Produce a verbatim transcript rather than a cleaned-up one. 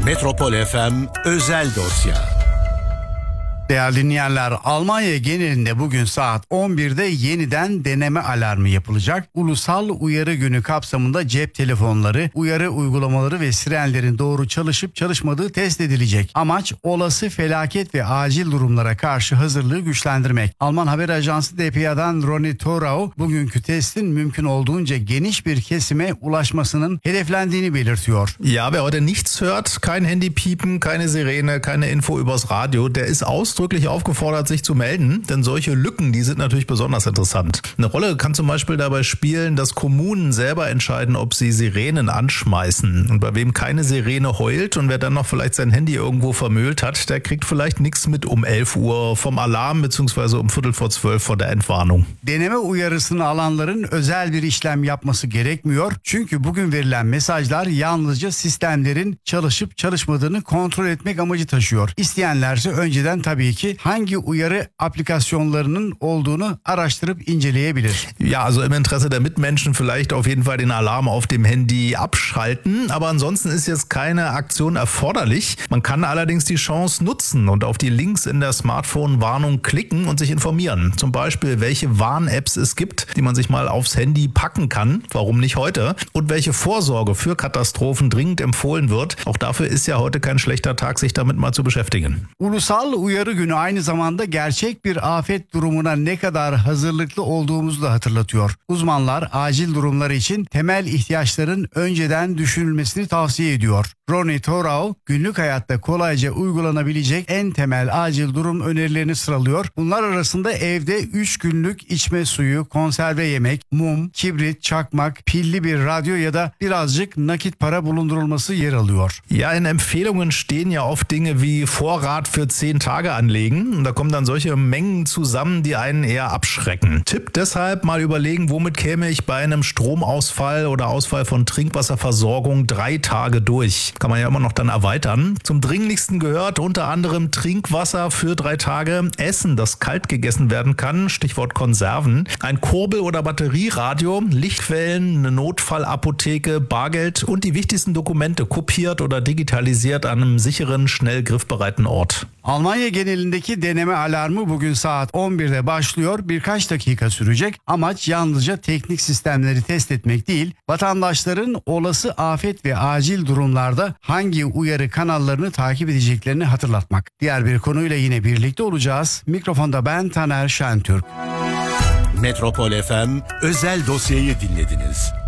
Metropol F M özel dosya. Değerli dinleyenler, Almanya genelinde bugün saat on birde yeniden deneme alarmı yapılacak. Ulusal Uyarı Günü kapsamında cep telefonları, uyarı uygulamaları ve sirenlerin doğru çalışıp çalışmadığı test edilecek. Amaç olası felaket ve acil durumlara karşı hazırlığı güçlendirmek. Alman haber ajansı D P A'dan Ronny Thorau bugünkü testin mümkün olduğunca geniş bir kesime ulaşmasının hedeflendiğini belirtiyor. Ja, wer heute nichts hört, kein Handypiepen, keine Sirene, keine Info übers Radio, der ist ausdrücklich aufgefordert, sich zu melden, denn solche Lücken, die sind natürlich besonders interessant. Eine Rolle kann zum Beispiel dabei spielen, dass Kommunen selber entscheiden, ob sie Sirenen anschmeißen. Und bei wem keine Sirene heult und wer dann noch vielleicht sein Handy irgendwo vermüllt hat, der kriegt vielleicht nichts mit um elf Uhr vom Alarm bzw. um Viertel vor zwölf von der Entwarnung. Deneme uyarısını alanların özel bir işlem yapması gerekmiyor. Çünkü bugün verilen mesajlar yalnızca sistemlerin çalışıp çalışmadığını kontrol etmek amacı taşıyor. İsteyenlerse önceden tabii ki hangi uyarı aplikasyonlarının olduğunu araştırıp inceleyebilir. Ja, also im Interesse der Mitmenschen vielleicht auf jeden Fall den Alarm auf dem Handy abschalten, aber ansonsten ist jetzt keine Aktion erforderlich. Man kann allerdings die Chance nutzen und auf die Links in der Smartphone-Warnung klicken und sich informieren. Zum Beispiel, welche Warn-Apps es gibt, die man sich mal aufs Handy packen kann, warum nicht heute, und welche Vorsorge für Katastrophen dringend empfohlen wird. Auch dafür ist ja heute kein schlechter Tag, sich damit mal zu beschäftigen. Ulusal Uyarı Günü aynı zamanda gerçek bir afet durumuna ne kadar hazırlıklı olduğumuzu da hatırlatıyor. Uzmanlar acil durumlar için temel ihtiyaçların önceden düşünülmesini tavsiye ediyor. Ronny Thorau günlük hayatta kolayca uygulanabilecek en temel acil durum önerilerini sıralıyor. Bunlar arasında evde üç günlük içme suyu, konserve yemek, mum, kibrit, çakmak, pilli bir radyo ya da birazcık nakit para bulundurulması yer alıyor. Ja, in Empfehlungen stehen ja oft Dinge wie Vorrat für zehn Tage anlegen. Und da kommen dann solche Mengen zusammen, die einen eher abschrecken. Tipp deshalb mal überlegen, womit käme ich bei einem Stromausfall oder Ausfall von Trinkwasserversorgung drei Tage durch. Kann man ja immer noch dann erweitern. Zum Dringlichsten gehört unter anderem Trinkwasser für drei Tage, Essen, das kalt gegessen werden kann, Stichwort Konserven, ein Kurbel- oder Batterieradio, Lichtquellen, eine Notfallapotheke, Bargeld und die wichtigsten Dokumente kopiert oder digitalisiert an einem sicheren, schnell griffbereiten Ort. Almanya genelindeki deneme alarmı bugün saat on birde başlıyor. Birkaç dakika sürecek. Amaç yalnızca teknik sistemleri test etmek değil, vatandaşların olası afet ve acil durumlarda hangi uyarı kanallarını takip edeceklerini hatırlatmak. Diğer bir konuyla yine birlikte olacağız. Mikrofonda ben Taner Şentürk. Metropol F M özel dosyayı dinlediniz.